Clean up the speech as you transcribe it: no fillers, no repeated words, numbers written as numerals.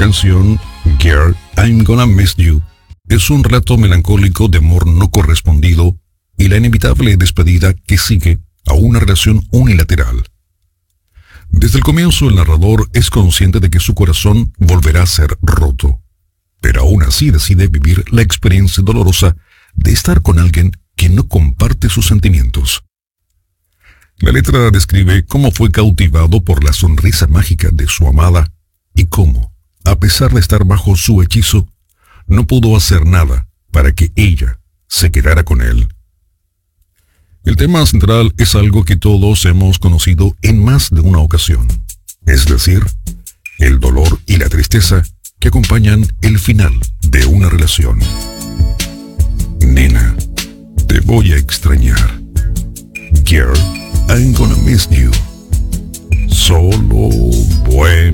canción, Girl, I'm Gonna Miss You, es un relato melancólico de amor no correspondido y la inevitable despedida que sigue a una relación unilateral. Desde el comienzo el narrador es consciente de que su corazón volverá a ser roto, pero aún así decide vivir la experiencia dolorosa de estar con alguien que no comparte sus sentimientos. La letra describe cómo fue cautivado por la sonrisa mágica de su amada y cómo, a pesar de estar bajo su hechizo, no pudo hacer nada para que ella se quedara con él. El tema central es algo que todos hemos conocido en más de una ocasión, es decir, el dolor y la tristeza que acompañan el final de una relación. Nena, te voy a extrañar. Girl, I'm gonna miss you. Solo buen